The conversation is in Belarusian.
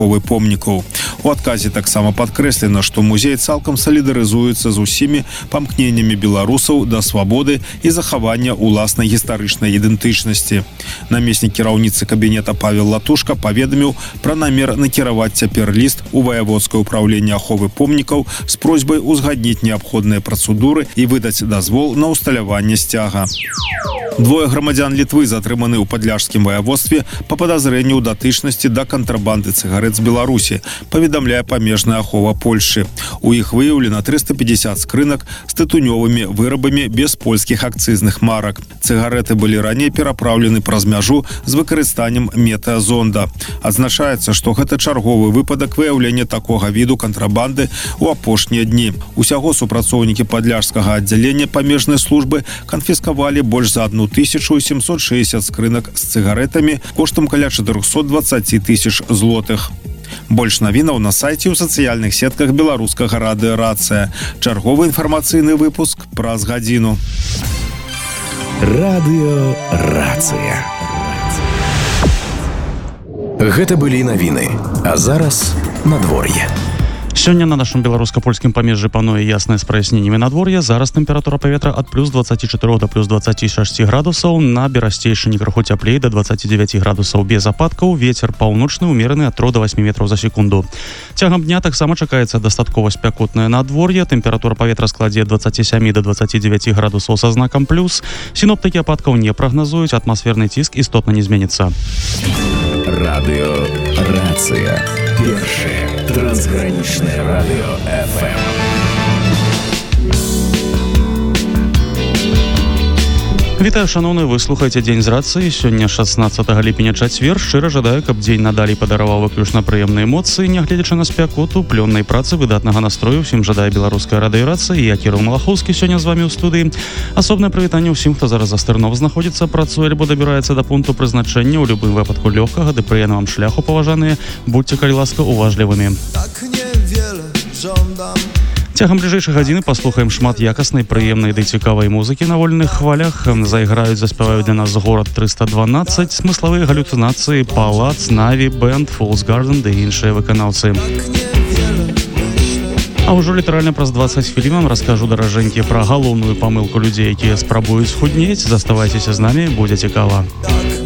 помнікаў. У адказе таксама падкрэслена, што музей цалкам салідарызуецца з усімі памкненнямі беларусаў да свабоды і захавання ўласнай гістарычнай ідэнтычнасці. Намеснік кіраўніцы кабінета Павел Латушка паведаміў пра намер накіраваць цяпер ліст у ваяводскае ўпраўленне аховы помнікаў з просьбай узгадніць неабходныя працэдуры і выдаць дазвол на ўсталяванне сцяга. Двое грамадзян Літвы затрыманы ў падляшскім ваяводстве па падазрэнні ў датычнасці да кантрабанды цыгарэт з Беларусі, паведамляе памежная ахова Польшчы. У іх выяўлена 350 скрынак з тытунёвымі вырабамі без польскіх акцызных марак. Цыгарэты былі раней перапраўлены праз мяжу з выкарыстаннем метэазонда. Адзначаецца, што гэта чарговы выпадак выяўлення такога віду кантрабанды ў апошнія дні. Усяго супрацоўнікі падляшскага аддзялення памежнай службы канфіскавалі больш за 1760 скрынак з цыгарэтамі коштам каля 420 тысяч злотых. Больш навінаў на сайце ў сацыяльных сетках беларускага радыё «Рацыя». Чарговы інфармацыйны выпуск праз гадзіну. Радыё «Рацыя». Гэта былі навіны, а зараз надвор'е. Сёння на нашым беларуска-польскім памежжы пануе яснае з праясненнямі надвор'я. Зараз тэмпература паветра ад плюс 24 да плюс 26 градусаў. На берасцейшыні крыху цяплей да 29 градусаў без ападкаў. Вецер паўночны ўмераны ад 3 до 8 метраў за секунду. Цягам дня таксама чакаецца дастаткова спякотнае надвор'е. Тэмпература паветра складзе 27 до 29 градусаў са знакам плюс. Сіноптыкі ападкаў не прагназуюць, атмасферны ціск істотна не зменіцца. Радыё «Рацыя». Першае трансгранічнае радыё FM. Вітаю, шановныя, вы слухаеце Дзень з рацыі. Сёння 16 ліпеня чацвер. Шчыра жадаю, каб дзень надалей падараваў выключна прыемныя эмоцыі, нягледзячы на спякоту, плённай працы, выдатнага настрою. Усім жадае беларуская радыё «Рацыя». Я Кірыл Малахоўскі сёння з вамі ў студыі. Асобнае прывітанне ўсім, хто зараз за стырнов знаходзіцца, працуе альбо дабіраецца да пункту прызначэння. У любым выпадку лёгкага ды прыемнага вам шляху, паважаныя. Будьце, калі ласка, уважлівымі. Так невеле жадам. Цягам бліжэйшай гадзіны паслухаем шмат якаснай, прыемнай ды цікавай музыкі на вольных хвалях. Зайграюць, заспяваюць для нас горад 312, смыславыя галюцынацыі, палац, Наві, бэнд, Фулс Гарден ды іншыя выканаўцы. А ўжо літаральна праз 20 хвілін раскажу, даражэнькі, пра галоўную памылку людзей, якія спрабуюць схуднець. Заставайцеся з намі, будзе цікава.